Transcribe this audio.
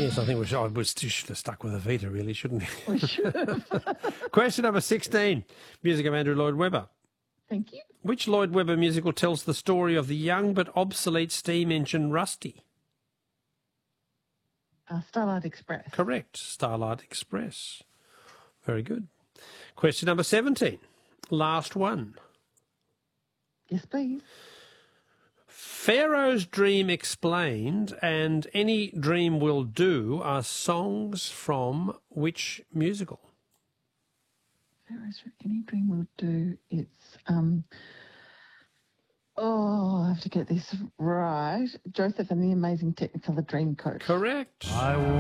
Yes, I think we should have stuck with Evita, really, shouldn't we? We should have. Question number 16. Music of Andrew Lloyd Webber. Thank you. Which Lloyd Webber musical tells the story of the young but obsolete steam engine Rusty? Starlight Express. Correct. Starlight Express. Very good. Question number 17. Last one. Yes, please. Pharaoh's Dream Explained and Any Dream Will Do are songs from which musical? Any Dream Will Do. It's I have to get this right. Joseph and the Amazing Technicolor Dreamcoat. Correct.